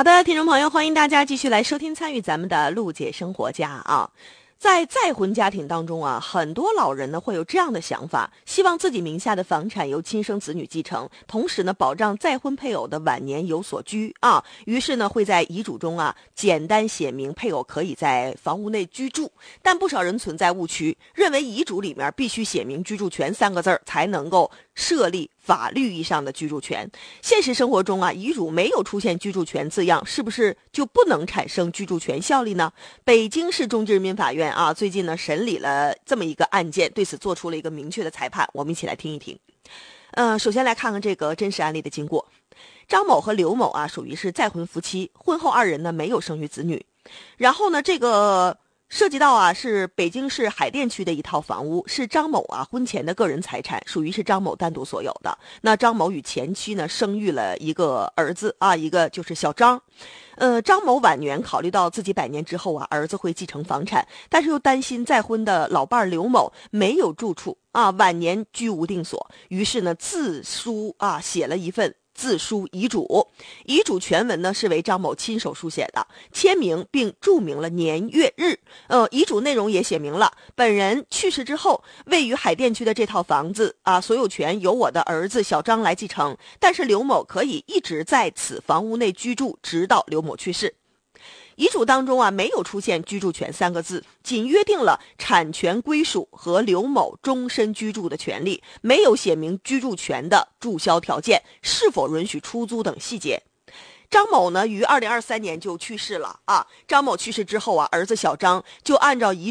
好的，听众朋友，欢迎大家继续来收听参与咱们的陆姐生活家啊。在再婚家庭当中啊，很多老人呢会有这样的想法，希望自己名下的房产由亲生子女继承，同时呢保障再婚配偶的晚年有所居啊。于是呢会在遗嘱中啊简单写明配偶可以在房屋内居住，但不少人存在误区，认为遗嘱里面必须写明居住权三个字儿才能够设立法律意义上的居住权。现实生活中啊，遗嘱没有出现居住权字样，是不是就不能产生居住权效力呢？北京市中级人民法院啊，最近呢审理了这么一个案件，对此做出了一个明确的裁判，我们一起来听一听。首先来看看这个真实案例的经过。张某和刘某啊，属于是再婚夫妻，婚后二人呢没有生育子女。然后呢，这个涉及到啊是北京市海淀区的一套房屋，是张某啊婚前的个人财产，属于是张某单独所有的。那张某与前妻呢生育了一个儿子啊，一个就是小张。张某晚年考虑到自己100年之后啊，儿子会继承房产，但是又担心再婚的老伴刘某没有住处啊，晚年居无定所，于是呢自书啊写了一份自书遗嘱。遗嘱全文呢是为张某亲手书写的，签名并注明了年月日。遗嘱内容也写明了，本人去世之后，位于海淀区的这套房子啊，所有权由我的儿子小张来继承，但是刘某可以一直在此房屋内居住，直到刘某去世。遗嘱当中啊，没有出现居住权三个字，仅约定了产权归属和刘某终身居住的权利，没有写明居住权的注销条件、是否允许出租等细节。张某呢，于2023年就去世了啊。张某去世之后啊，儿子小张就按照遗